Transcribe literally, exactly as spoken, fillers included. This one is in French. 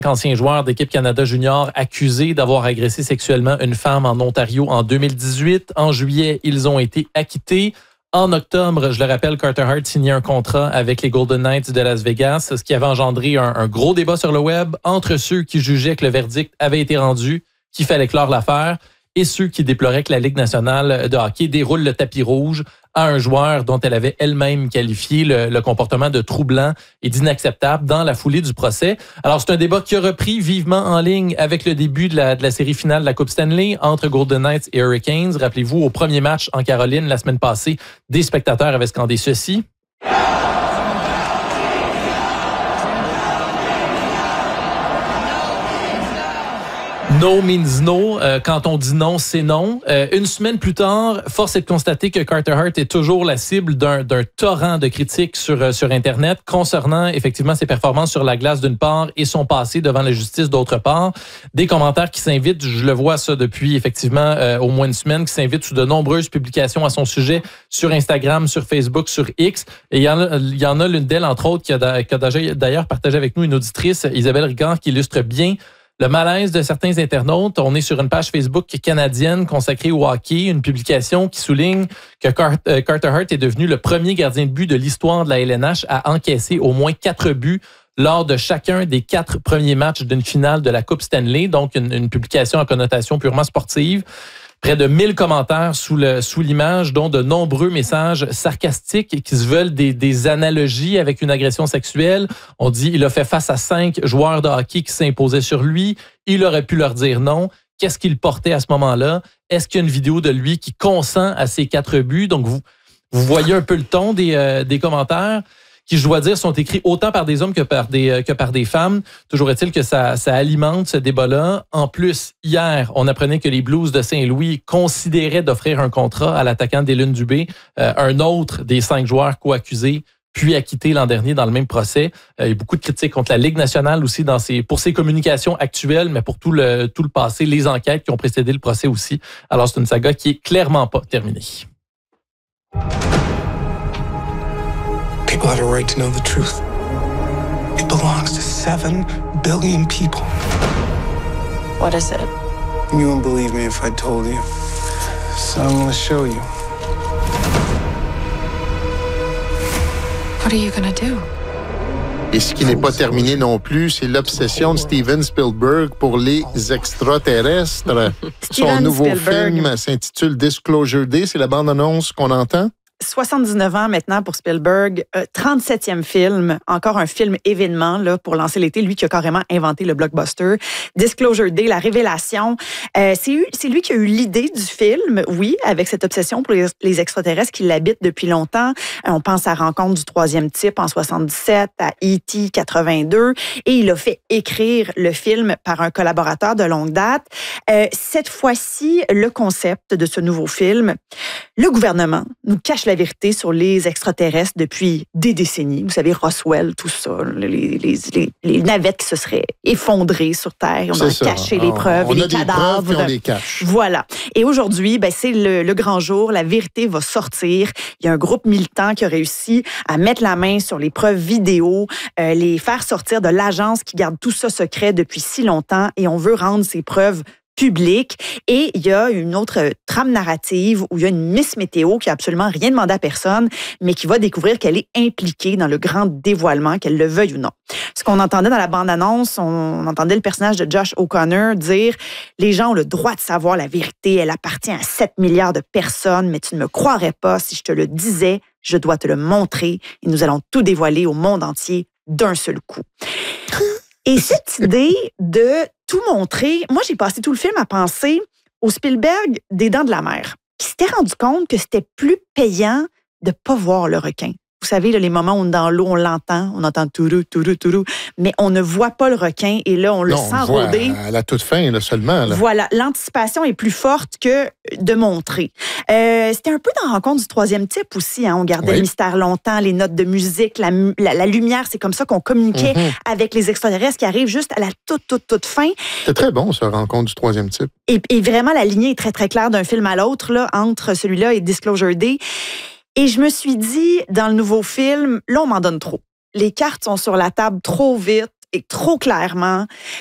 Ancien joueur d'équipe Canada Junior accusé d'avoir agressé sexuellement une femme en Ontario en deux mille dix-huit. En juillet, ils ont été acquittés. En octobre, je le rappelle, Carter Hart signait un contrat avec les Golden Knights de Las Vegas, ce qui avait engendré un, un gros débat sur le web entre ceux qui jugeaient que le verdict avait été rendu, qu'il fallait clore l'affaire, et ceux qui déploraient que la Ligue nationale de hockey déroule le tapis rouge à un joueur dont elle avait elle-même qualifié le, le comportement de troublant et d'inacceptable dans la foulée du procès. Alors, c'est un débat qui a repris vivement en ligne avec le début de la, de la série finale de la Coupe Stanley entre Golden Knights et Hurricanes. Rappelez-vous, au premier match en Caroline, la semaine passée, des spectateurs avaient scandé ceci. No means no. Euh, quand on dit non, c'est non. Euh, une semaine plus tard, force est de constater que Carter Hart est toujours la cible d'un, d'un torrent de critiques sur, euh, sur Internet concernant effectivement ses performances sur la glace d'une part et son passé devant la justice d'autre part. Des commentaires qui s'invitent, je le vois ça depuis effectivement euh, au moins une semaine, qui s'invitent sous de nombreuses publications à son sujet sur Instagram, sur Facebook, sur X. Et il y en a, il y en a l'une d'elles, entre autres, qui a, qui a d'ailleurs partagé avec nous une auditrice, Isabelle Ricard, qui illustre bien le malaise de certains internautes. On est sur une page Facebook canadienne consacrée au hockey, une publication qui souligne que Carter Hart est devenu le premier gardien de but de l'histoire de la L N H à encaisser au moins quatre buts lors de chacun des quatre premiers matchs d'une finale de la Coupe Stanley, donc une, une publication à connotation purement sportive. Près de mille commentaires sous, le, sous l'image, dont de nombreux messages sarcastiques qui se veulent des, des analogies avec une agression sexuelle. On dit il a fait face à cinq joueurs de hockey qui s'imposaient sur lui. Il aurait pu leur dire non. Qu'est-ce qu'il portait à ce moment-là? Est-ce qu'il y a une vidéo de lui qui consent à ces quatre buts? Donc, vous, vous voyez un peu le ton des, euh, des commentaires, qui, je dois dire, sont écrits autant par des hommes que par des, que par des femmes. Toujours est-il que ça, ça alimente ce débat-là. En plus, hier, on apprenait que les Blues de Saint-Louis considéraient d'offrir un contrat à l'attaquant d'Élune Dubé, euh, un autre des cinq joueurs co-accusés, puis acquitté l'an dernier dans le même procès. Euh, il y a beaucoup de critiques contre la Ligue nationale aussi dans ses, pour ses communications actuelles, mais pour tout le, tout le passé, les enquêtes qui ont précédé le procès aussi. Alors, c'est une saga qui est clairement pas terminée. People have a right to know the truth. It belongs to seven billion people. What is it? You wouldn't believe me if I told you. So I'm gonna show you. What are you gonna do? Et ce qui n'est pas terminé non plus, c'est l'obsession de Steven Spielberg pour les extraterrestres. Son nouveau Spielberg. film s'intitule Disclosure Day. C'est la bande-annonce qu'on entend. soixante-dix-neuf ans maintenant pour Spielberg, euh, trente-septième film, encore un film événement là, pour lancer l'été, lui qui a carrément inventé le blockbuster. Disclosure Day, la révélation. Euh, c'est, eu, c'est lui qui a eu l'idée du film, oui, avec cette obsession pour les, les extraterrestres qui l'habitent depuis longtemps. Euh, on pense à Rencontre du troisième type en soixante-dix-sept, à E T quatre-vingt-deux, et il a fait écrire le film par un collaborateur de longue date. Euh, cette fois-ci, le concept de ce nouveau film, le gouvernement nous cache la vérité sur les extraterrestres depuis des décennies. Vous savez, Roswell, tout ça, les, les, les, les navettes qui se seraient effondrées sur Terre. On C'est a ça. caché les On- preuves, on et a les des cadavres. preuves, puis on les cache. Voilà. Et aujourd'hui, ben, c'est le, le grand jour. La vérité va sortir. Il y a un groupe militant qui a réussi à mettre la main sur les preuves vidéo, euh, les faire sortir de l'agence qui garde tout ça secret depuis si longtemps, et on veut rendre ces preuves public. Et il y a une autre trame narrative où il y a une Miss Météo qui a absolument rien demandé à personne, mais qui va découvrir qu'elle est impliquée dans le grand dévoilement, qu'elle le veuille ou non. Ce qu'on entendait dans la bande-annonce, on entendait le personnage de Josh O'Connor dire « Les gens ont le droit de savoir la vérité, elle appartient à sept milliards de personnes, mais tu ne me croirais pas si je te le disais, je dois te le montrer et nous allons tout dévoiler au monde entier d'un seul coup. » Et cette idée de tout montrer, moi, j'ai passé tout le film à penser au Spielberg des Dents de la Mer, qui s'était rendu compte que c'était plus payant de ne pas voir le requin. Vous savez, là, les moments où on est dans l'eau, on l'entend, on entend tourou, tourou, tourou, mais on ne voit pas le requin et là, on le Non, sent on voit rôder. à la toute fin, là, seulement. Là. Voilà, l'anticipation est plus forte que de montrer. Euh, c'était un peu dans Rencontre du troisième type aussi. Hein, on gardait Oui. le mystère longtemps, les notes de musique, la, la, la lumière, c'est comme ça qu'on communiquait Mm-hmm. avec les extraterrestres qui arrivent juste à la toute, toute, toute fin. C'était très bon, ça, Rencontre du troisième type. Et, et vraiment, la lignée est très, très claire d'un film à l'autre, là, entre celui-là et Disclosure Day. Et je me suis dit, dans le nouveau film, là, on m'en donne trop. Les cartes sont sur la table trop vite. et trop clairement